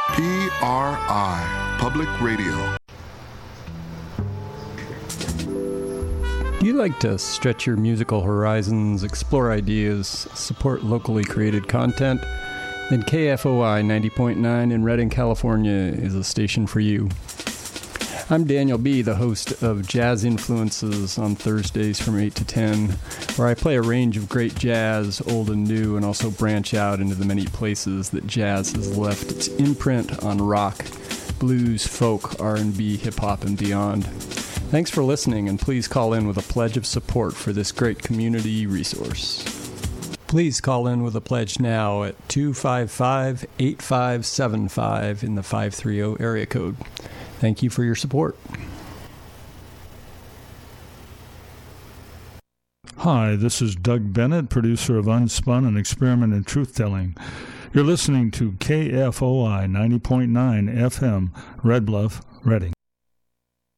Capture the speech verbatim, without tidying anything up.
P R I, Public Radio. You like to stretch your musical horizons, explore ideas, support locally created content? Then K F O I ninety point nine in Redding, California is a station for you. I'm Daniel B., the host of Jazz Influences on Thursdays from eight to ten, where I play a range of great jazz, old and new, and also branch out into the many places that jazz has left its imprint on rock, blues, folk, R and B, hip-hop, and beyond. Thanks for listening, and please call in with a pledge of support for this great community resource. Please call in with a pledge now at two five five, eight five seven five in the five three zero area code. Thank you for your support. Hi, this is Doug Bennett, producer of Unspun and Experiment in Truth-Telling. You're listening to K F O I ninety point nine F M, Red Bluff, Redding.